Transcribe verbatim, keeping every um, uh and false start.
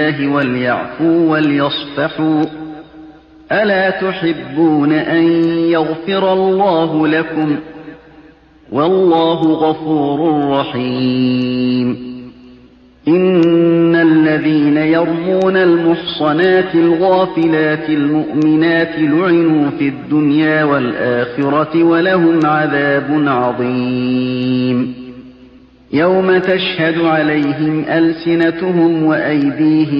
وليعفوا وليصفحوا ألا تحبون أن يغفر الله لكم والله غفور رحيم إن الذين يرمون المحصنات الغافلات المؤمنات لعنوا في الدنيا والآخرة ولهم عذاب عظيم يوم تشهد عليهم ألسنتهم وأيديهم